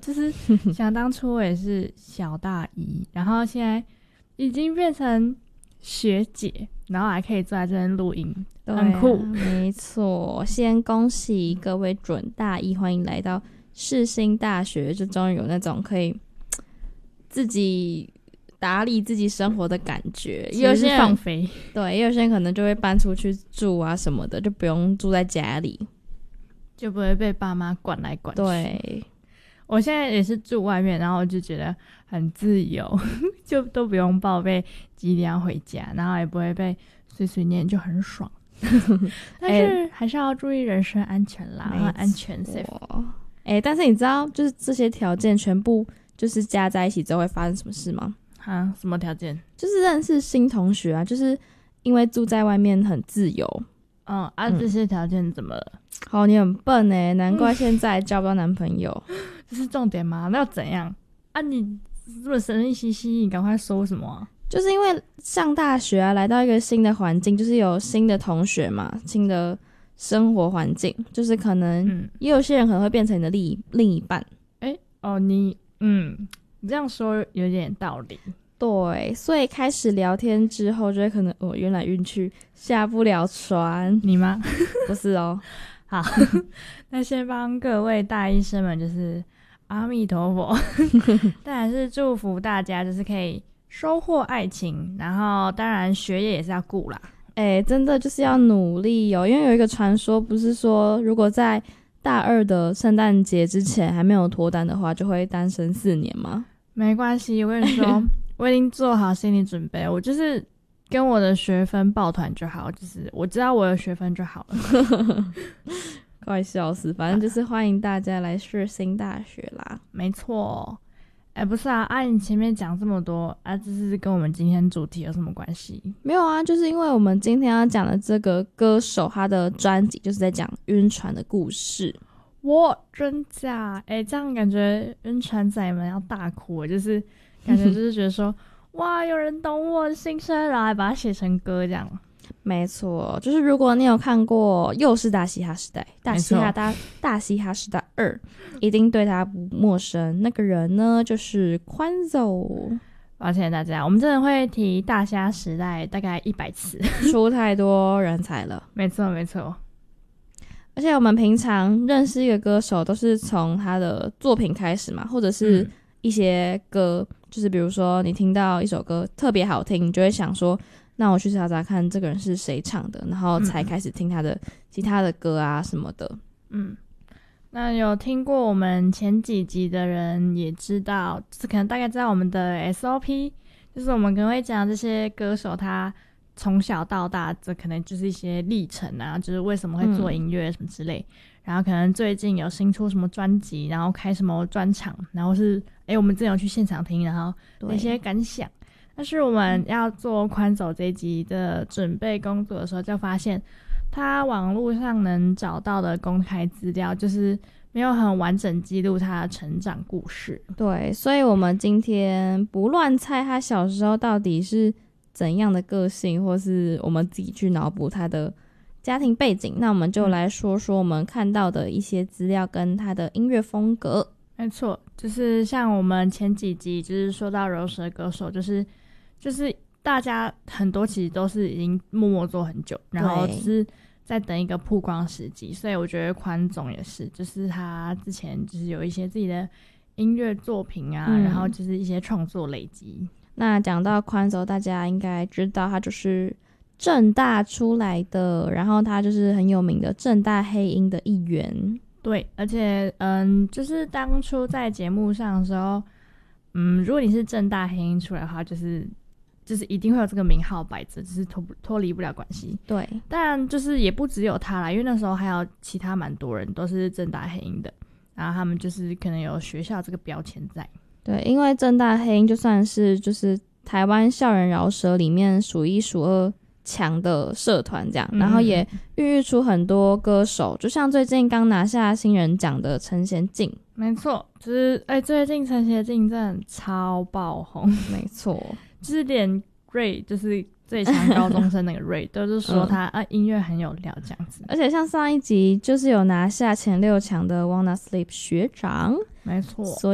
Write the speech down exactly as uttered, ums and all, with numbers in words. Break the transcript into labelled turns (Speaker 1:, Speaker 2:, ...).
Speaker 1: 就是想当初我也是小大一，然后现在已经变成学姐，然后还可以坐在这边录音，
Speaker 2: 对啊，
Speaker 1: 很酷。
Speaker 2: 没错，先恭喜各位准大一，欢迎来到世新大学，就终于有那种可以自己打理自己生活的感觉。有些人
Speaker 1: 放飞，
Speaker 2: 对，有些人可能就会搬出去住啊什么的，就不用住在家里，
Speaker 1: 就不会被爸妈管来管去。
Speaker 2: 对，
Speaker 1: 我现在也是住外面，然后我就觉得很自由，就都不用报备几点要回家，然后也不会被碎碎念，就很爽。但是还是要注意人身安全啦，
Speaker 2: 欸、
Speaker 1: 安全 safe。
Speaker 2: 哎、欸，但是你知道，就是这些条件全部就是加在一起之后会发生什么事吗？
Speaker 1: 啊，什么条件？
Speaker 2: 就是认识新同学啊，就是因为住在外面很自由。
Speaker 1: 嗯啊，这些条件怎么了？
Speaker 2: 好、嗯，你很笨哎，难怪现在交不到男朋友。
Speaker 1: 这是重点吗？那要怎样啊？你这么神秘兮兮，你赶快说什么、啊？
Speaker 2: 就是因为上大学啊，来到一个新的环境，就是有新的同学嘛，新的生活环境，就是可能也有些人可能会变成你的另一另一半。
Speaker 1: 哎、欸、哦，你嗯，你这样说有点道理。
Speaker 2: 对，所以开始聊天之后，就会可能哦，晕来晕去，下不了船。
Speaker 1: 你吗？
Speaker 2: 不是哦。
Speaker 1: 好，那先帮各位大医生们就是阿弥陀佛，当然是祝福大家就是可以收获爱情，然后当然学业也是要顾啦。
Speaker 2: 哎、欸，真的就是要努力哦，因为有一个传说不是说如果在大二的圣诞节之前还没有脱单的话，就会单身四年吗？
Speaker 1: 没关系，我跟你说我已经做好心理准备，我就是跟我的学分抱团就好，就是我知道我有学分就好了。
Speaker 2: 快笑死，反正就是欢迎大家来世新大学啦。
Speaker 1: 没错。哎、欸，不是啊，啊，你前面讲这么多啊，这是跟我们今天主题有什么关系？
Speaker 2: 没有啊，就是因为我们今天要讲的这个歌手，他的专辑就是在讲晕船的故事。
Speaker 1: 哇，真假？哎、欸，这样感觉晕船仔们要大哭，就是感觉就是觉得说，哇，有人懂我的心声，然后还把它写成歌这样。
Speaker 2: 没错，就是如果你有看过又是大嘻哈时代，大嘻哈大大嘻哈时代二，一定对他不陌生。那个人呢，就是Quanzo。
Speaker 1: 抱歉大家，我们真的会提大嘻哈时代大概一百次，
Speaker 2: 出太多人才了。
Speaker 1: 没错没错。
Speaker 2: 而且我们平常认识一个歌手，都是从他的作品开始嘛，或者是一些歌，嗯、就是比如说你听到一首歌特别好听，你就会想说，那我去查查看这个人是谁唱的，然后才开始听他的其他的歌啊什么的。
Speaker 1: 嗯，那有听过我们前几集的人也知道，就是可能大概知道我们的 S O P， 就是我们可能会讲这些歌手他从小到大，这可能就是一些历程啊，就是为什么会做音乐什么之类、嗯、然后可能最近有新出什么专辑，然后开什么专场，然后是哎我们真有去现场听，然后那些感想。但是我们要做宽走这一集的准备工作的时候，就发现他网络上能找到的公开资料就是没有很完整记录他的成长故事。
Speaker 2: 对，所以我们今天不乱猜他小时候到底是怎样的个性，或是我们自己去脑补他的家庭背景，那我们就来说说我们看到的一些资料跟他的音乐风格。
Speaker 1: 没错，就是像我们前几集就是说到饶舌歌手，就是就是大家很多其实都是已经默默做很久，然后只是在等一个曝光时机，所以我觉得宽总也是，就是他之前就是有一些自己的音乐作品啊、嗯、然后就是一些创作累积。
Speaker 2: 那讲到宽总，大家应该知道他就是政大出来的，然后他就是很有名的政大黑鹰的一员。
Speaker 1: 对，而且嗯，就是当初在节目上的时候，嗯，如果你是政大黑鹰出来的话，就是就是一定会有这个名号摆着，就是脱脱离不了关系。
Speaker 2: 对，
Speaker 1: 但就是也不只有他啦，因为那时候还有其他蛮多人都是政大黑鹰的，然后他们就是可能有学校这个标签在。
Speaker 2: 对，因为政大黑鹰就算是就是台湾校园饶舌里面数一数二强的社团这样、嗯、然后也孕育出很多歌手，就像最近刚拿下新人奖的陈贤进。
Speaker 1: 没错，就是哎、欸，最近陈贤进真的超爆红。
Speaker 2: 没错，
Speaker 1: 就是连瑞就是最强高中生那个瑞都是说他、嗯、啊音乐很有料这样子。
Speaker 2: 而且像上一集就是有拿下前六强的 Wanna Sleep 学长。
Speaker 1: 没错，
Speaker 2: 所